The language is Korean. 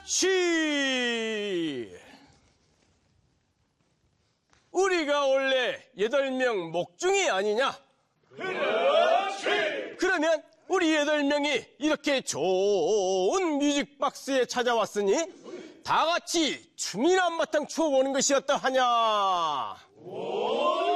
그렇지! 우리가 원래 8명 목중이 아니냐? 그렇지! 그러면 우리 8명이 이렇게 좋은 뮤직박스에 찾아왔으니 다 같이 춤이나 한바탕 추어보는 것이 어떠하냐? 오!